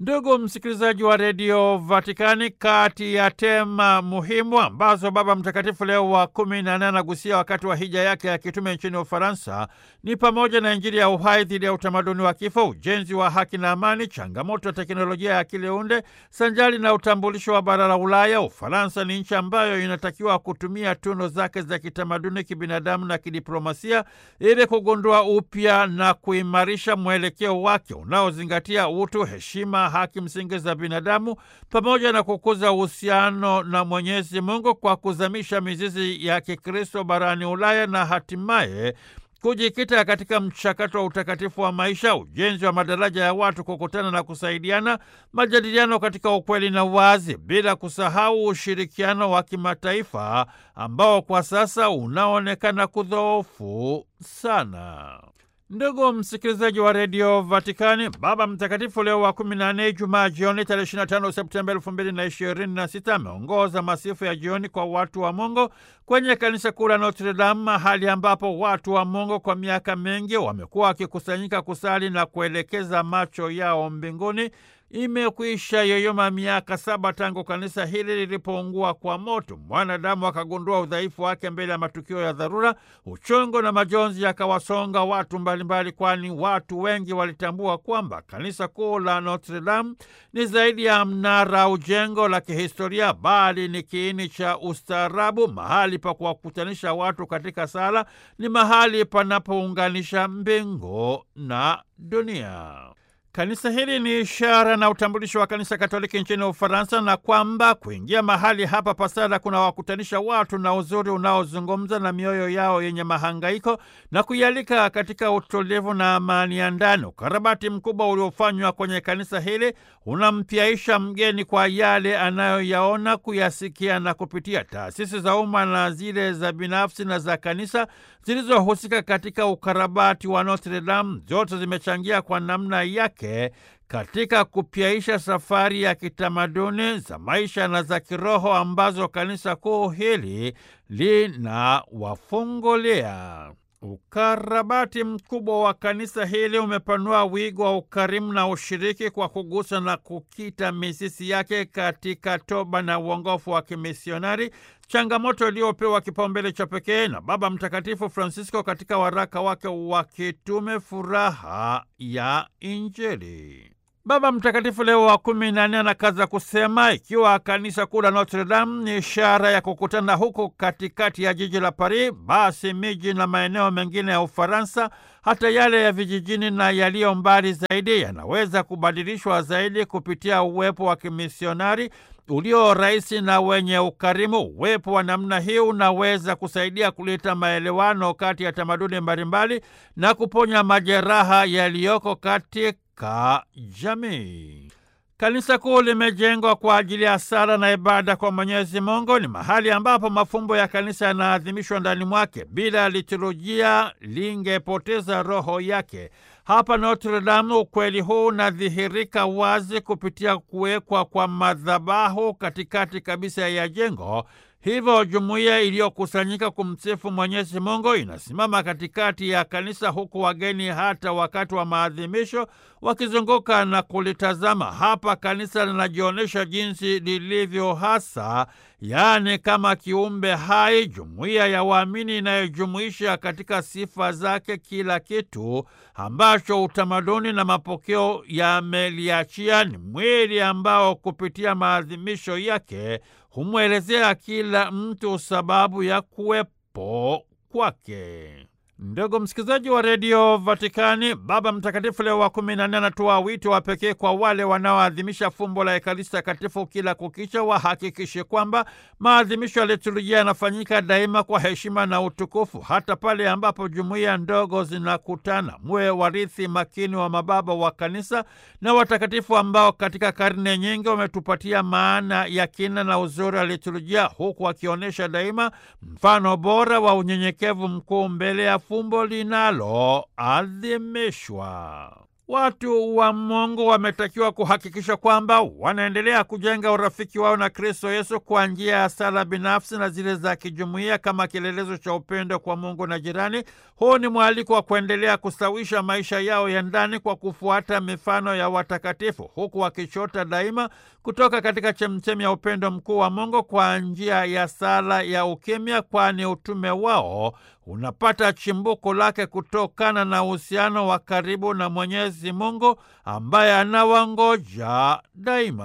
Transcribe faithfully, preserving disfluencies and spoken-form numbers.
Ndugu msikilizaji wa redio Vatikani, kati ya tema muhimu ambazo Baba Mtakatifu Leo wa kumi na nane anagusia wakati wa hija yake ya kitume nchini Ufaransa ni pamoja na Injili ya uhai dhidi ya utamaduni wa kifo, ujenzi wa haki na amani, changamoto ya teknolojia ya akili unde sanjali na utambulisho wa bara la Ulaya. Ufaransa ni nchi ambayo inatakiwa kutumia tunu zake za kitamaduni, kibinadamu na kidiplomasia ili kugundua upya na kuimarisha mwelekeo wake unaozingatia utu, heshima, haki msingi za binadamu pamoja na kukuza uhusiano na Mwenyezi Mungu kwa kuzamisha mizizi ya Kikristo barani Ulaya na hatimaye kujikita katika mchakato wa utakatifu wa maisha, ujenzi wa madaraja ya watu kukutana na kusaidiana, majadiliano katika ukweli na uwazi, bila kusahau ushirikiano wa kimataifa ambao kwa sasa unaonekana kudhoofu sana. Ndugu msikilizaji wa redio Vatikani, Baba Mtakatifu Leo wa kumi na nane, Jumaa jioni tarehe ishirini na tano Septemba elfu mbili na ishirini na sita, ameongoza masifu ya jioni kwa watu wa Mungu kwenye kanisa kuu la Notre Dame, mahali ambapo watu wa Mungu kwa miaka mingi wamekuwa wakikusanyika kusali na kuelekeza macho yao mbinguni. Imekwisha yoyoma miaka saba tangu kanisa hili lilipoungua kwa moto. Mwanadamu akagundua udhaifu wake mbele ya matukio ya dharura. Uchungu na majonzi yakawasonga watu mbalimbali, kwani watu wengi walitambua kwamba kanisa kuu la Notre Dame ni zaidi ya mnara au jengo la kihistoria, bali ni kiini cha ustaarabu, mahali pa kuwakutanisha watu katika sala, ni mahali panapounganisha mbingu na dunia. Kanisa hili ni ishara na utambulisho wa kanisa Katoliki nchini Ufaransa, na kwamba kuingia mahali hapa pasada kuna wakutanisha watu na uzuri unaozungumza na mioyo yao yenye mahangaiko na kuialika katika utulivu na amani ya ndani. Ukarabati mkubwa uliofanywa kwenye kanisa hili unampyaisha mgeni kwa yale anayoyaona, kuyasikia na kupitia. Taasisi za umma na zile za binafsi na za kanisa zilizohusika katika ukarabati wa Notre Dame zote zimechangia kwa namna yake katika kupyaisha safari ya kitamaduni za maisha na za kiroho ambazo kanisa kuu hili linawafungulia. Ukarabati mkubwa wa kanisa hili umepanua wigo wa ukarimu na ushiriki kwa kugusa na kukita mizizi yake katika toba na uongofu wa kimisionari, changamoto iliyopewa kipaumbele cha pekee na Baba Mtakatifu Francisco katika waraka wake wa kitume Furaha ya Injili. Baba Mtakatifu Leo wa kumi na nane anakaza kusema, ikiwa kanisa kuu la Notre Dame ni ishara ya kukutana huko katikati ya jiji la Paris, basi miji na maeneo mengine ya Ufaransa, hata yale ya vijijini na yaliyo mbali zaidi, yanaweza kubadilishwa zaidi kupitia uwepo wa kimisionari ulio rahisi na wenye ukarimu. Uwepo wa namna hii unaweza kusaidia kuleta maelewano kati ya tamaduni mbalimbali na kuponya majeraha yaliyoko katika jamii. Kanisa kuu limejengwa kwa ajili ya sala na ibada kwa Mwenyezi Mungu. Ni mahali ambapo mafumbo ya kanisa yanaadhimishwa ndani mwake. Bila liturujia lingepoteza roho yake. Hapa Notre Dame ukweli huu unadhihirika wazi kupitia kuwekwa kwa madhabahu katikati kabisa ya jengo. Hivyo jumuiya iliyokusanyika kumsifu Mwenyezi Mungu inasimama katikati ya kanisa, huku wageni hata wakati wa maadhimisho wakizunguka na kulitazama. Hapa kanisa linajionyesha jinsi lilivyo hasa, yaani kama kiumbe hai, jumuiya ya waamini inayojumuisha katika sifa zake kila kitu ambacho utamaduni na mapokeo yameliachia. Ni mwili ambao kupitia maadhimisho yake humwelezea kila mtu sababu ya kuwepo kwake. Ndugu msikilizaji wa redio Vatikani, Baba Mtakatifu Leo wa kumi na nane anatoa wito wa pekee kwa wale wanaoadhimisha fumbo la Ekaristi Takatifu kila kukicha, wahakikishe kwamba maadhimisho ya liturujia yanafanyika daima kwa heshima na utukufu, hata pale ambapo jumuiya ndogo zinakutana. Muwe warithi makini wa mababa wa kanisa na watakatifu ambao katika karne nyingi wametupatia maana ya kina na uzuri wa liturujia, huku wakionyesha daima mfano bora wa unyenyekevu mkuu mbele ya fumbo linaloadhimishwa. Watu wa Mungu wametakiwa kuhakikisha kwamba wanaendelea kujenga urafiki wao na Kristo Yesu kwa njia ya sala binafsi na zile za kijumuiya kama kielelezo cha upendo kwa Mungu na jirani. Huu ni mwaliko wa kuendelea kustawisha maisha yao ya ndani kwa kufuata mifano ya watakatifu, huku wakichota daima kutoka katika chemchemi ya upendo mkuu wa Mungu kwa njia ya sala ya ukimya, kwani utume wao unapata chimbuko lake kutokana na uhusiano wa karibu na Mwenyezi Mungu ambaye anawangoja daima.